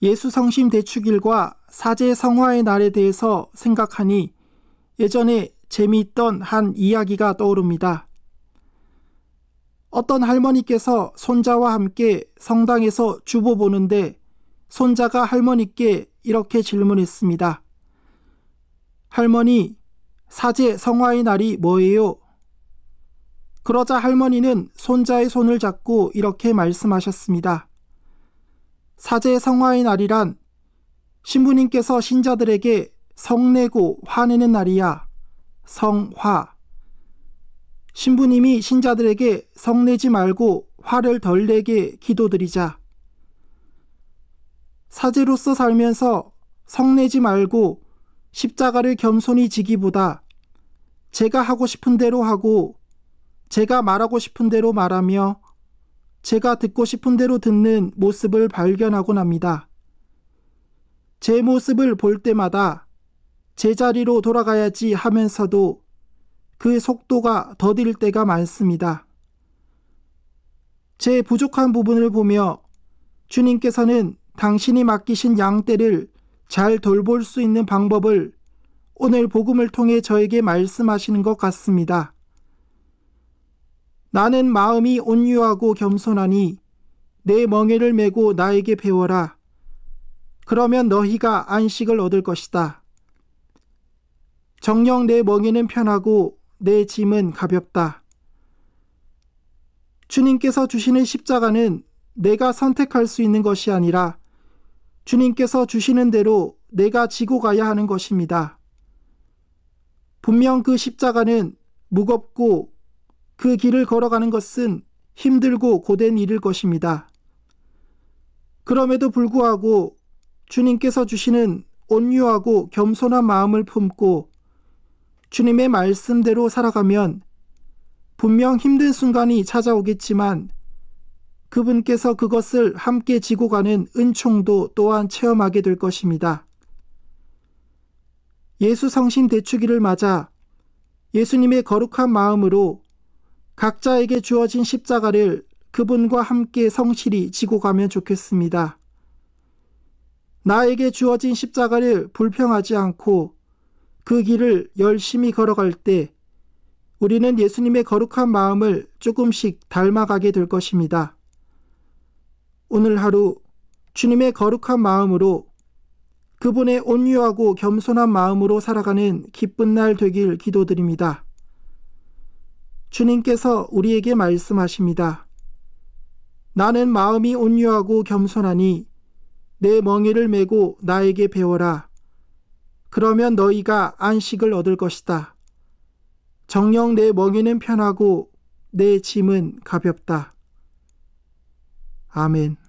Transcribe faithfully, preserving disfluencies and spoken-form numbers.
예수 성심 대축일과 사제 성화의 날에 대해서 생각하니 예전에 재미있던 한 이야기가 떠오릅니다. 어떤 할머니께서 손자와 함께 성당에서 주보 보는데 손자가 할머니께 이렇게 질문했습니다. 할머니, 사제 성화의 날이 뭐예요? 그러자 할머니는 손자의 손을 잡고 이렇게 말씀하셨습니다. 사제 성화의 날이란 신부님께서 신자들에게 성내고 화내는 날이야. 성화. 신부님이 신자들에게 성내지 말고 화를 덜 내게 기도드리자. 사제로서 살면서 성내지 말고 십자가를 겸손히 지기보다 제가 하고 싶은 대로 하고 제가 말하고 싶은 대로 말하며 제가 듣고 싶은 대로 듣는 모습을 발견하곤 합니다. 제 모습을 볼 때마다 제자리로 돌아가야지 하면서도 그 속도가 더딜 때가 많습니다. 제 부족한 부분을 보며 주님께서는 당신이 맡기신 양떼를 잘 돌볼 수 있는 방법을 오늘 복음을 통해 저에게 말씀하시는 것 같습니다. 나는 마음이 온유하고 겸손하니 내 멍에를 메고 나에게 배워라. 그러면 너희가 안식을 얻을 것이다. 정녕 내 멍에는 편하고 내 짐은 가볍다. 주님께서 주시는 십자가는 내가 선택할 수 있는 것이 아니라 주님께서 주시는 대로 내가 지고 가야 하는 것입니다. 분명 그 십자가는 무겁고 그 길을 걸어가는 것은 힘들고 고된 일일 것입니다. 그럼에도 불구하고 주님께서 주시는 온유하고 겸손한 마음을 품고 주님의 말씀대로 살아가면 분명 힘든 순간이 찾아오겠지만 그분께서 그것을 함께 지고 가는 은총도 또한 체험하게 될 것입니다. 예수 성심 대축일을 맞아 예수님의 거룩한 마음으로 각자에게 주어진 십자가를 그분과 함께 성실히 지고 가면 좋겠습니다. 나에게 주어진 십자가를 불평하지 않고 그 길을 열심히 걸어갈 때 우리는 예수님의 거룩한 마음을 조금씩 닮아가게 될 것입니다. 오늘 하루 주님의 거룩한 마음으로 그분의 온유하고 겸손한 마음으로 살아가는 기쁜 날 되길 기도드립니다. 주님께서 우리에게 말씀하십니다. 나는 마음이 온유하고 겸손하니 내 멍에를 메고 나에게 배워라. 그러면 너희가 안식을 얻을 것이다. 정녕 내 멍에는 편하고 내 짐은 가볍다. 아멘.